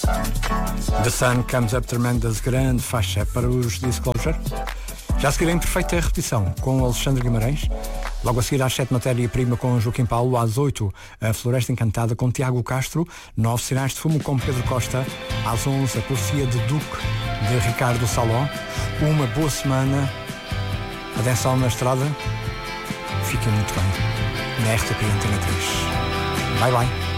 The Sun Comes Up Tremendous, grande faixa para os Disclosure. Já a seguir em perfeita repetição com Alexandre Guimarães. Logo a seguir às 7, Matéria-Prima com Joaquim Paulo. Às 8, a Floresta Encantada com Tiago Castro. 9, Sinais de Fumo com Pedro Costa. Às 11, a Profecia de Duque de Ricardo Saló. Uma boa semana. Atenção na estrada. Fiquem muito bem. Na RTP Antena 3. Bye bye.